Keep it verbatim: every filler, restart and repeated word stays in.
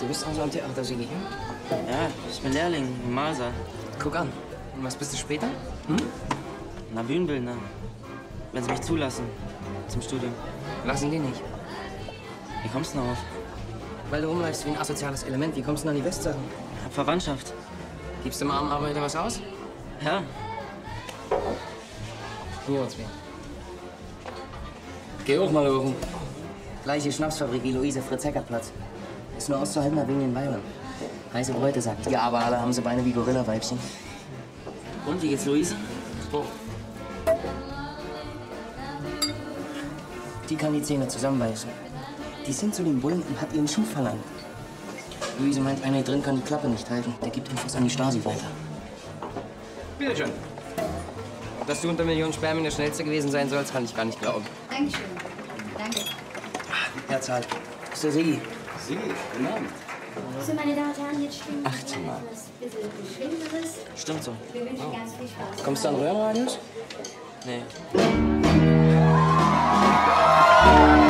Du bist also am Theater, Sigi? Ja, ich bin Lehrling im Malsaal. Guck an. Und was bist du später? Hm? Na, Bühnenbildner. Wenn sie mich zulassen. Zum Studium. Lassen die nicht. Wie kommst du darauf? Weil du rumläufst wie ein asoziales Element. Wie kommst du denn an die Westsachen? Hab Verwandtschaft. Gibst du dem armen Arbeiter was aus? Ja. Hier uns weh. Geh hoch mal oben. Gleiche Schnapsfabrik wie Luise Fritz-Heckert-Platz. Ist nur auszuhalten wegen den Weibern. Heiße Bräute, sagt die, aber alle haben sie Beine wie Gorilla-Weibchen. Und, wie geht's Luise? Oh. Die kann die Zähne zusammenbeißen. Die sind zu dem Bullen und hat ihren Schuh verlangt. Luise meint, einer hier drin kann die Klappe nicht halten. Der gibt Infos an die Stasi weiter. Bitte schön. Dass du unter Millionen Spermien der Schnellste gewesen sein sollst, kann ich gar nicht glauben. Dankeschön. Danke. Herzhaft. Ist der Sigi? Sigi, guten Abend. So, meine Damen und Herren, jetzt stimmen wir achtzehn Mal. etwas bisschen Beschwingenderes. Stimmt so. Wir wünschen ganz viel Spaß. Kommst du an Röhrenradius? Nee.